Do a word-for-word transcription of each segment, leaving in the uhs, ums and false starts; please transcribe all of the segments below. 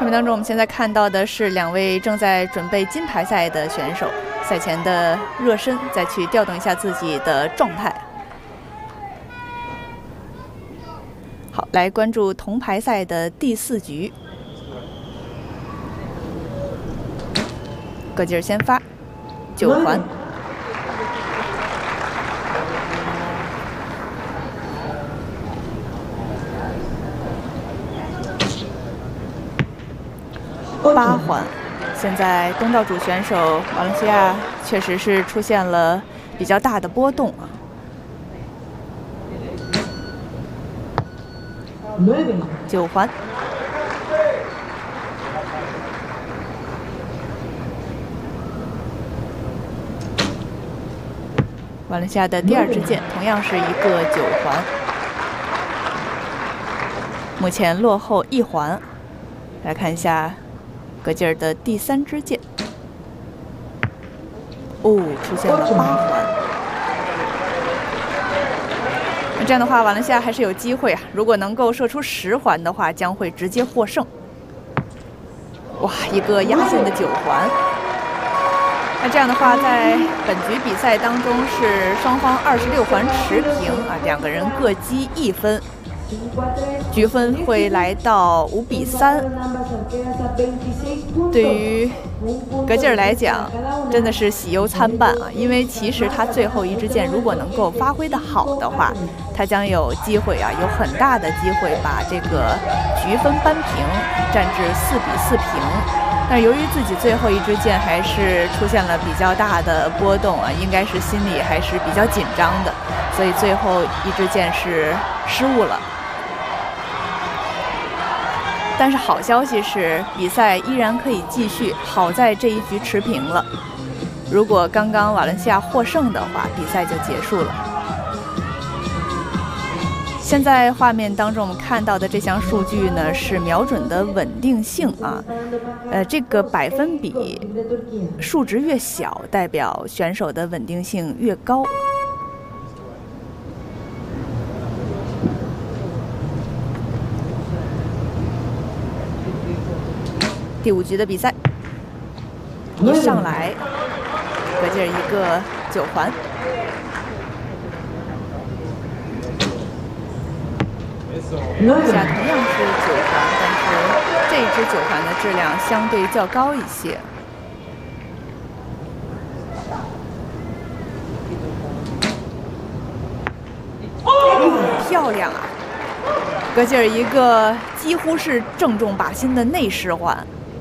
画面当中，我们现在看到的是两位正在准备金牌赛的选手，赛前的热身，再去调动一下自己的状态。好，来关注铜牌赛的第四局，葛劲儿先发，九环。 八环，现在东道主选手瓦伦西亚确实是出现了比较大的波动啊。九环，瓦伦西亚的第二支箭同样是一个九环，目前落后一环。来看一下。 葛劲儿的第三支箭，哦，出现了八环。那这样的话，瓦伦西亚还是有机会啊！如果能够射出十环的话，将会直接获胜。哇，一个压线的九环。那这样的话，在本局比赛当中是双方二十六环持平啊，两个人各积一分。 局分会来到五比三。对于葛劲儿来讲，真的是喜忧参半啊！因为其实他最后一支箭如果能够发挥的好的话，他将有机会啊，有很大的机会把这个局分扳平，战至四比四平。但由于自己最后一支箭还是出现了比较大的波动啊，应该是心里还是比较紧张的，所以最后一支箭是失误了。 但是好消息是，比赛依然可以继续。好在这一局持平了。如果刚刚瓦伦西亚获胜的话，比赛就结束了。现在画面当中我们看到的这项数据呢，是瞄准的稳定性啊。呃，这个百分比数值越小，代表选手的稳定性越高。 第五局的比赛，一上来，葛劲儿一个九环，下同样是九环，但是这一支九环的质量相对较高一些。嗯，漂亮啊！葛劲儿一个几乎是正中靶心的内十环。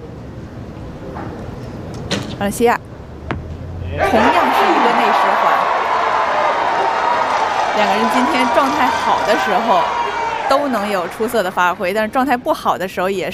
瓦伦西亚同样是一个内十环，两个人今天状态好的时候都能有出色的发挥，但是状态不好的时候也